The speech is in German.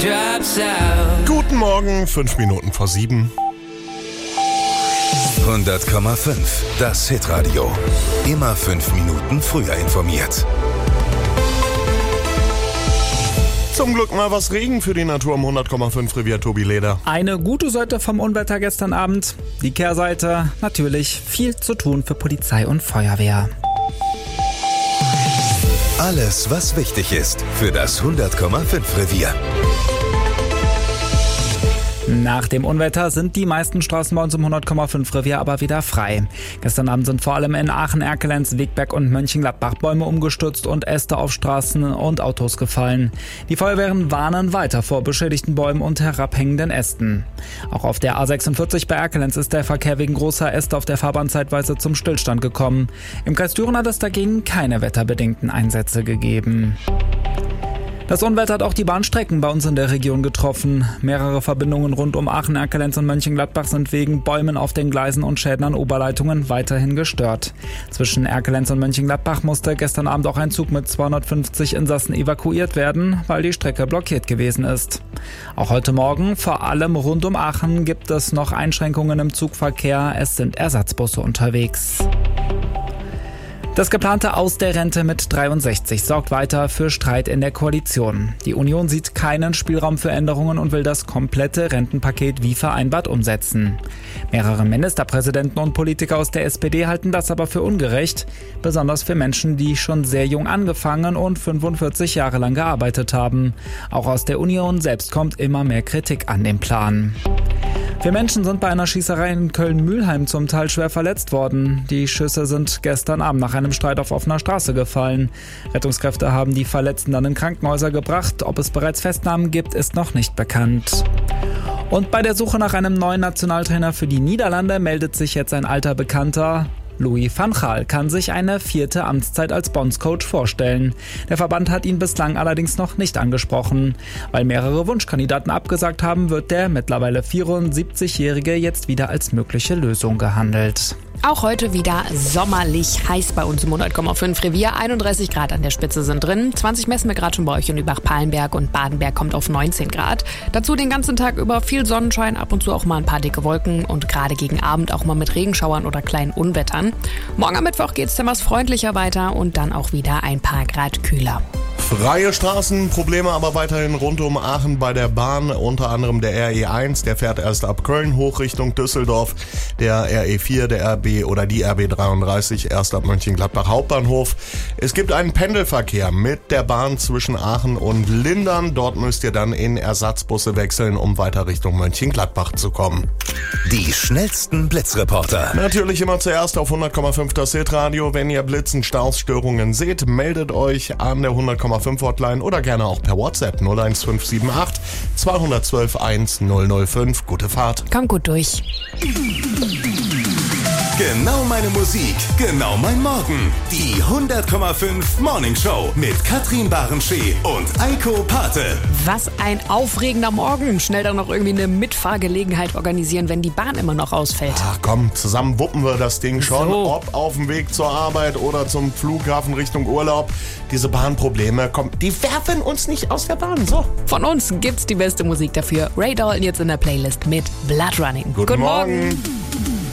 Guten Morgen, 5 Minuten vor 7. 100,5. Das Hitradio. Immer 5 Minuten früher informiert. Zum Glück mal was Regen für die Natur im 100,5 Revier, Tobi Leder. Eine gute Seite vom Unwetter gestern Abend. Die Kehrseite, natürlich viel zu tun für Polizei und Feuerwehr. Alles, was wichtig ist für das 100,5 Revier. Nach dem Unwetter sind die meisten Straßen bei uns im 100,5 Revier aber wieder frei. Gestern Abend sind vor allem in Aachen, Erkelenz, Wegberg und Mönchengladbach Bäume umgestürzt und Äste auf Straßen und Autos gefallen. Die Feuerwehren warnen weiter vor beschädigten Bäumen und herabhängenden Ästen. Auch auf der A46 bei Erkelenz ist der Verkehr wegen großer Äste auf der Fahrbahn zeitweise zum Stillstand gekommen. Im Kreis Düren hat es dagegen keine wetterbedingten Einsätze gegeben. Das Unwetter hat auch die Bahnstrecken bei uns in der Region getroffen. Mehrere Verbindungen rund um Aachen, Erkelenz und Mönchengladbach sind wegen Bäumen auf den Gleisen und Schäden an Oberleitungen weiterhin gestört. Zwischen Erkelenz und Mönchengladbach musste gestern Abend auch ein Zug mit 250 Insassen evakuiert werden, weil die Strecke blockiert gewesen ist. Auch heute Morgen, vor allem rund um Aachen, gibt es noch Einschränkungen im Zugverkehr. Es sind Ersatzbusse unterwegs. Das geplante Aus der Rente mit 63 sorgt weiter für Streit in der Koalition. Die Union sieht keinen Spielraum für Änderungen und will das komplette Rentenpaket wie vereinbart umsetzen. Mehrere Ministerpräsidenten und Politiker aus der SPD halten das aber für ungerecht, besonders für Menschen, die schon sehr jung angefangen und 45 Jahre lang gearbeitet haben. Auch aus der Union selbst kommt immer mehr Kritik an dem Plan. 4 Menschen sind bei einer Schießerei in Köln-Mühlheim zum Teil schwer verletzt worden. Die Schüsse sind gestern Abend nach einem Streit auf offener Straße gefallen. Rettungskräfte haben die Verletzten dann in Krankenhäuser gebracht. Ob es bereits Festnahmen gibt, ist noch nicht bekannt. Und bei der Suche nach einem neuen Nationaltrainer für die Niederlande meldet sich jetzt ein alter Bekannter. Louis van Gaal kann sich eine 4. Amtszeit als Bondscoach vorstellen. Der Verband hat ihn bislang allerdings noch nicht angesprochen. Weil mehrere Wunschkandidaten abgesagt haben, wird der mittlerweile 74-Jährige jetzt wieder als mögliche Lösung gehandelt. Auch heute wieder sommerlich heiß bei uns im 100,5 Revier. 31 Grad an der Spitze sind drin. 20 messen wir gerade schon bei euch in Übach-Palenberg und Badenberg kommt auf 19 Grad. Dazu den ganzen Tag über viel Sonnenschein, ab und zu auch mal ein paar dicke Wolken und gerade gegen Abend auch mal mit Regenschauern oder kleinen Unwettern. Morgen am Mittwoch geht's dann was freundlicher weiter und dann auch wieder ein paar Grad kühler. Freie Straßen, Probleme aber weiterhin rund um Aachen bei der Bahn, unter anderem der RE1, der fährt erst ab Köln hoch Richtung Düsseldorf, der RE4, der RB oder die RB33 erst ab Mönchengladbach Hauptbahnhof. Es gibt einen Pendelverkehr mit der Bahn zwischen Aachen und Lindern, dort müsst ihr dann in Ersatzbusse wechseln, um weiter Richtung Mönchengladbach zu kommen. Die schnellsten Blitzreporter. Natürlich immer zuerst auf 100,5 das Hitradio. Wenn ihr Blitzen, Staus, Störungen seht, meldet euch an der 100,5 Hotline oder gerne auch per WhatsApp 01578 212 1005. Gute Fahrt. Kommt gut durch. Genau meine Musik, genau mein Morgen. Die 100,5 Morning Show mit Katrin Barenschee und Eiko Pate. Was ein aufregender Morgen. Schnell dann noch irgendwie eine Mitfahrgelegenheit organisieren, wenn die Bahn immer noch ausfällt. Ach komm, zusammen wuppen wir das Ding schon, So. ob auf dem Weg zur Arbeit oder zum Flughafen Richtung Urlaub. Diese Bahnprobleme, komm, die werfen uns nicht aus der Bahn, so. Von uns gibt's die beste Musik dafür. Ray Dalton jetzt in der Playlist mit Blood Running. Guten Morgen.